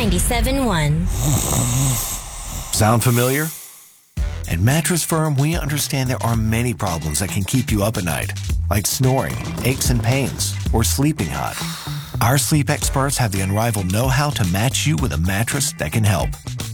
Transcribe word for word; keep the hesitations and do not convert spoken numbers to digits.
ninety-seven point one. Sound familiar? At Mattress Firm, we understand there are many problems that can keep you up at night, like snoring, aches and pains, or sleeping hot. Our sleep experts have the unrivaled know-how to match you with a mattress that can help.